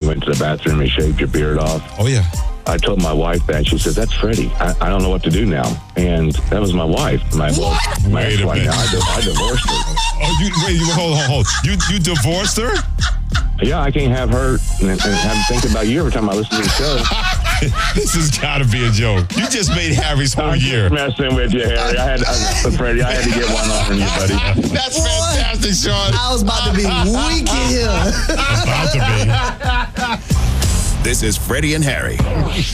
went to the bathroom and shaved your beard off. Oh, yeah. I told my wife that. She said, that's Freddie. I don't know what to do now. And that was my wife. My Wait a ex-wife. minute. I divorced her. Oh, hold. You divorced her? Yeah, I can't have her and have to think about you every time I listen to the show. This has got to be a joke. You just made Harry's whole year. I'm messing with you, Harry. Freddie, I had to get one on you, buddy. That's fantastic, Sean. I was about to be weak in here. About to be. This is Freddie and Harry.